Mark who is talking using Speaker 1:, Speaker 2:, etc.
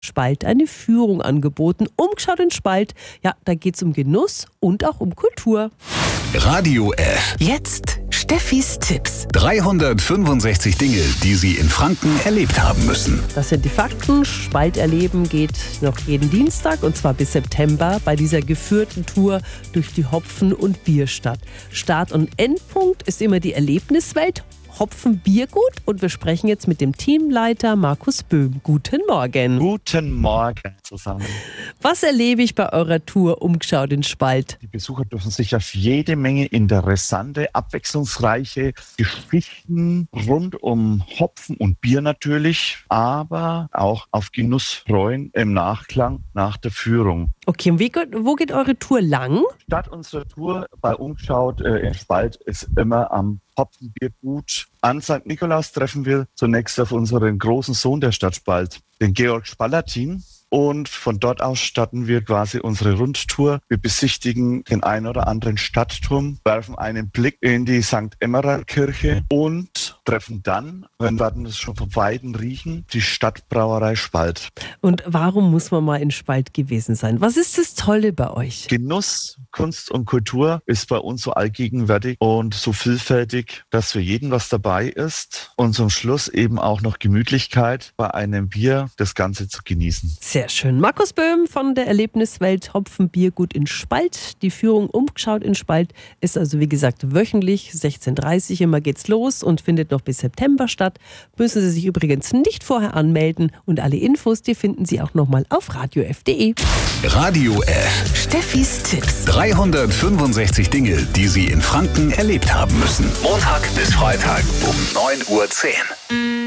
Speaker 1: Spalt eine Führung angeboten. Umgeschaut in Spalt, ja, da geht's um Genuss und auch um Kultur.
Speaker 2: Radio F.
Speaker 3: Jetzt Steffis Tipps.
Speaker 2: 365 Dinge, die Sie in Franken erlebt haben müssen.
Speaker 1: Das sind die Fakten. Spalt erleben geht noch jeden Dienstag und zwar bis September bei dieser geführten Tour durch die Hopfen- und Bierstadt. Start- und Endpunkt ist immer die Erlebniswelt Hopfen-Biergut und wir sprechen jetzt mit dem Teamleiter Markus Böhm. Guten Morgen.
Speaker 4: Guten Morgen zusammen.
Speaker 1: Was erlebe ich bei eurer Tour Umgeschaut in Spalt?
Speaker 4: Die Besucher dürfen sich auf jede Menge interessante, abwechslungsreiche Geschichten rund um Hopfen und Bier natürlich, aber auch auf Genuss freuen im Nachklang nach der Führung.
Speaker 1: Okay, und wo geht eure Tour lang?
Speaker 4: Statt unserer Tour bei Umgeschaut in Spalt ist immer am Hopfenbiergut. An St. Nikolaus treffen wir zunächst auf unseren großen Sohn der Stadt Spalt, den Georg Spalatin. Und von dort aus starten wir quasi unsere Rundtour. Wir besichtigen den ein oder anderen Stadtturm, werfen einen Blick in die St. Emmerer-Kirche und treffen dann, wenn wir das schon vom Weiten riechen, die Stadtbrauerei Spalt.
Speaker 1: Und warum muss man mal in Spalt gewesen sein? Was ist das Tolle bei euch?
Speaker 4: Genuss, Kunst und Kultur ist bei uns so allgegenwärtig und so vielfältig, dass für jeden was dabei ist. Und zum Schluss eben auch noch Gemütlichkeit, bei einem Bier das Ganze zu genießen.
Speaker 1: Sehr schön. Markus Böhm von der Erlebniswelt Hopfen-Biergut in Spalt. Die Führung Umgeschaut in Spalt ist also wie gesagt wöchentlich, 16:30 Uhr immer geht's los und findet noch bis September statt. Müssen Sie sich übrigens nicht vorher anmelden und alle Infos, die finden Sie auch nochmal auf radiof.de.
Speaker 2: Radio F.
Speaker 3: Steffis Tipps.
Speaker 2: 365 Dinge, die Sie in Franken erlebt haben müssen. Montag bis Freitag um 9:10 Uhr.